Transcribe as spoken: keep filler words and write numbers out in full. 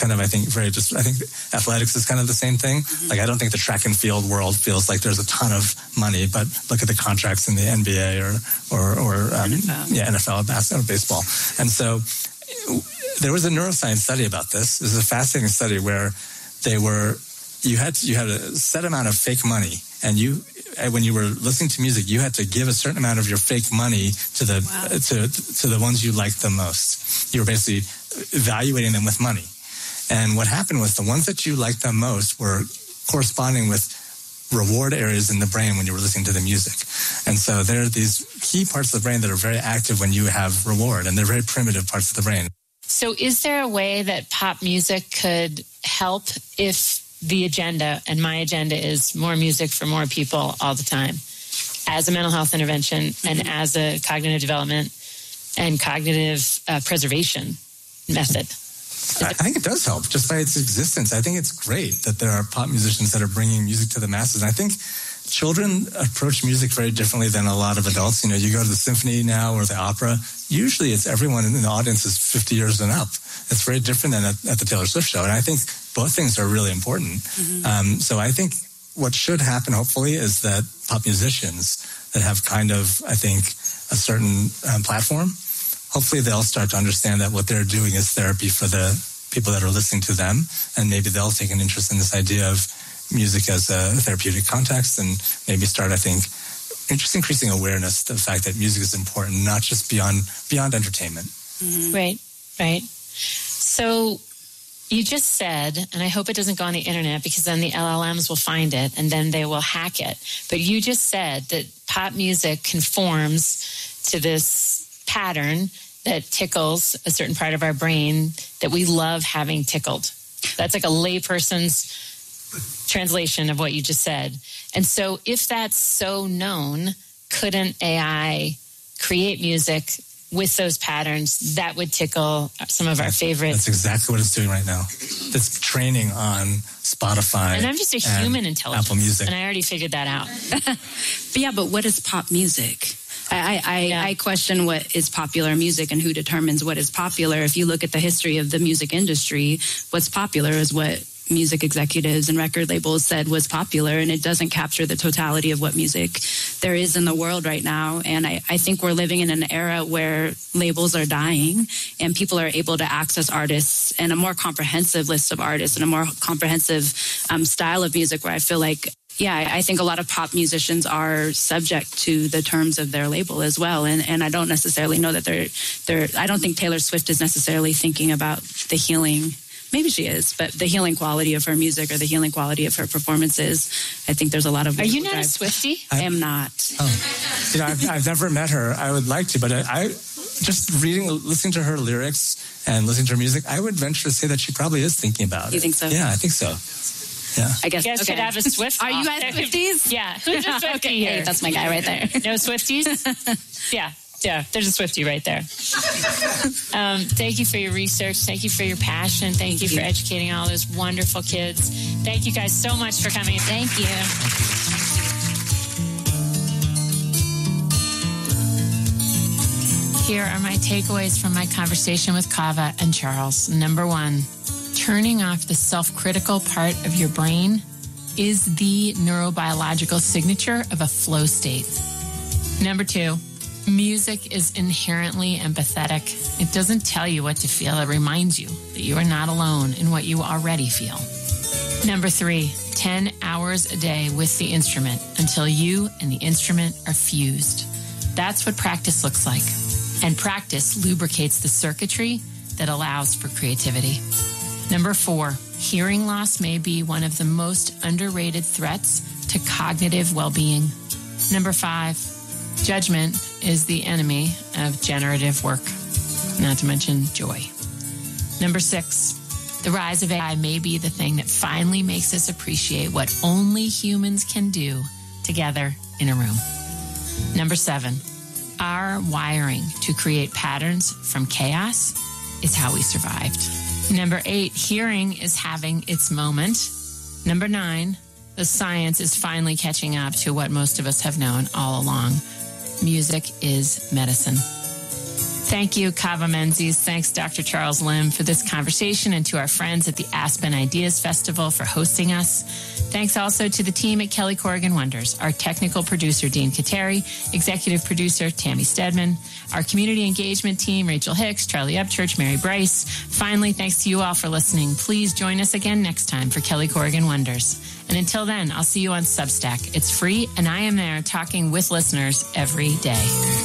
kind of, I think, very just, I think athletics is kind of the same thing. Mm-hmm. Like, I don't think the track and field world feels like there's a ton of money, but look at the contracts in the N B A or, or, or um, N F L. yeah, N F L, basketball, baseball. And so there was a neuroscience study about this. It was a fascinating study where they were, you had, you had a set amount of fake money, and you, when you were listening to music, you had to give a certain amount of your fake money to the wow. to to the ones you liked the most. You were basically evaluating them with money. And what happened was the ones that you liked the most were corresponding with reward areas in the brain when you were listening to the music. And so there are these key parts of the brain that are very active when you have reward, and they're very primitive parts of the brain. So is there a way that pop music could help if the agenda, and my agenda is more music for more people all the time, as a mental health intervention mm-hmm. and as a cognitive development and cognitive uh, preservation method? I think it does help just by its existence. I think it's great that there are pop musicians that are bringing music to the masses. And I think children approach music very differently than a lot of adults. You know, you go to the symphony now or the opera, usually it's everyone in the audience is fifty years and up. It's very different than at, at the Taylor Swift show. And I think both things are really important. Mm-hmm. Um, so I think what should happen, hopefully, is that pop musicians that have kind of, I think, a certain um, platform, hopefully they'll start to understand that what they're doing is therapy for the people that are listening to them. And maybe they'll take an interest in this idea of music as a therapeutic context, and maybe start, I think, just increasing awareness, the fact that music is important, not just beyond beyond entertainment. Mm-hmm. Right, right. So you just said, and I hope it doesn't go on the internet because then the L L Ms will find it and then they will hack it. But you just said that pop music conforms to this pattern that tickles a certain part of our brain that we love having tickled. That's like a layperson's translation of what you just said. And so if that's so known, couldn't A I create music with those patterns that would tickle some of our favorites? That's exactly what it's doing right now. It's training on Spotify. And I'm just a human intelligence. Apple Music. And I already figured that out. But yeah, but what is pop music? I, I, yeah. I question what is popular music and who determines what is popular. If you look at the history of the music industry, what's popular is what music executives and record labels said was popular, and it doesn't capture the totality of what music there is in the world right now. And I, I think we're living in an era where labels are dying and people are able to access artists and a more comprehensive list of artists and a more comprehensive um, style of music, where I feel like, yeah, I think a lot of pop musicians are subject to the terms of their label as well. And and I don't necessarily know that they're, they're I don't think Taylor Swift is necessarily thinking about the healing. Maybe she is, but the healing quality of her music or the healing quality of her performances, I think there's a lot of... Are you not drive. a Swiftie? I am not. Oh. You know, I've, I've never met her. I would like to, but I, I just reading, listening to her lyrics and listening to her music, I would venture to say that she probably is thinking about you it. think so? Yeah, I think so. Yeah. I guess you guys okay. could have a Swift. Are you guys Swifties? Yeah. Who's a Swiftie okay, here? Hey, that's my guy right there. No Swifties? Yeah. Yeah, there's a Swiftie right there. Um, thank you for your research. Thank you for your passion. Thank, thank you, you for educating all those wonderful kids. Thank you guys so much for coming. Thank you. Here are my takeaways from my conversation with Kaveh and Charles. Number one, turning off the self-critical part of your brain is the neurobiological signature of a flow state. Number two, music is inherently empathetic. It doesn't tell you what to feel. It reminds you that you are not alone in what you already feel. Number three, ten hours a day with the instrument until you and the instrument are fused. That's what practice looks like. And practice lubricates the circuitry that allows for creativity. Number four, hearing loss may be one of the most underrated threats to cognitive well-being. Number five, judgment is the enemy of generative work, not to mention joy. Number six, the rise of A I may be the thing that finally makes us appreciate what only humans can do together in a room. Number seven, our wiring to create patterns from chaos is how we survived. Number eight, hearing is having its moment. Number nine, the science is finally catching up to what most of us have known all along. Music is medicine. Thank you, Kava Menzies. Thanks, Doctor Charles Lim, for this conversation, and to our friends at the Aspen Ideas Festival for hosting us. Thanks also to the team at Kelly Corrigan Wonders, our technical producer, Dean Kateri, executive producer, Tammy Stedman, our community engagement team, Rachel Hicks, Charlie Upchurch, Mary Bryce. Finally, thanks to you all for listening. Please join us again next time for Kelly Corrigan Wonders. And until then, I'll see you on Substack. It's free, and I am there talking with listeners every day.